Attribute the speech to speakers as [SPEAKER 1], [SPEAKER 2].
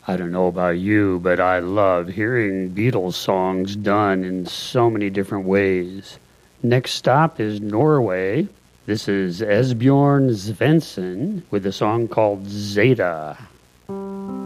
[SPEAKER 1] I don't know about you, but I love hearing Beatles songs done in so many different ways. Next stop is Norway. This is Esbjorn Svensson with a song called Zeta.